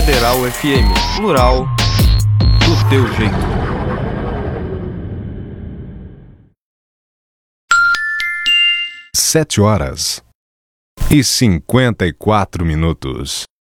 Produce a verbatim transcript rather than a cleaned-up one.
Federal F M, plural, do teu jeito. Sete horas e cinquenta e quatro minutos.